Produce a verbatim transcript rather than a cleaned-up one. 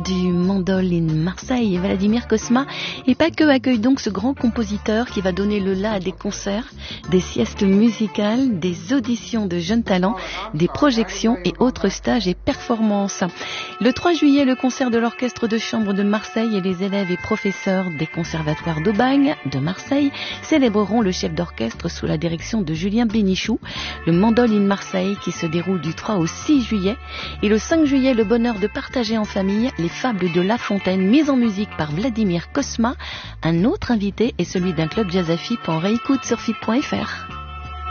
du Mandoline Marseille. Vladimir Cosma et pas que accueille donc ce grand compositeur qui va donner le la à des concerts, des siestes musicales, des auditions de jeunes talents, des projections et autres stages et performances. Le trois juillet, le concert de l'orchestre de chambre de Marseille et les élèves et professeurs des conservatoires d'Aubagne de Marseille célébreront le chef d'orchestre sous la direction de Julien Bénichou, le Mandoline Marseille qui se déroule du trois au six juillet et le cinq juillet, le bonheur de partager en famille les fables de La Fontaine mises en musique par Vladimir Cosma. Un autre invité est celui d'un club jazz à F I P en réécoute sur F I P point F R.